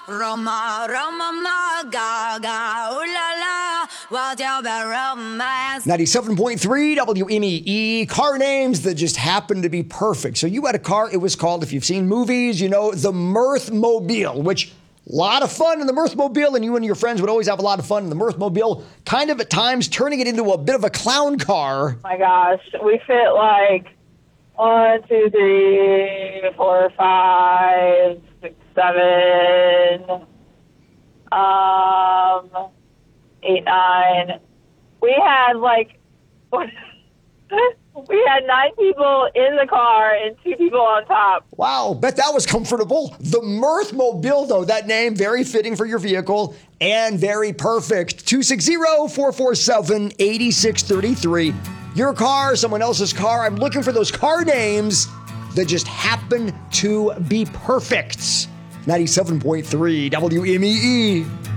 Roma, Roma, ma, ga, ga, ooh la la, what's your romance? 97.3 WMEE, car names that just happen to be perfect. So you had a car, it was called, if you've seen movies, you know, the Mirthmobile, which a lot of fun in the Mirthmobile, and you and your friends would always have a lot of fun in the Mirthmobile, kind of at times turning it into a bit of a clown car. Oh my gosh, we fit like 1, 2, 3, 4, 5, 6, 7, 8, 9. We had like we had 9 people in the car and 2 people on top. Wow, bet that was comfortable. The Mirthmobile, though, that name, very fitting for your vehicle and very perfect. 260-447-8633. Your car, someone else's car. I'm looking for those car names that just happen to be perfect. 97.3 WMEE.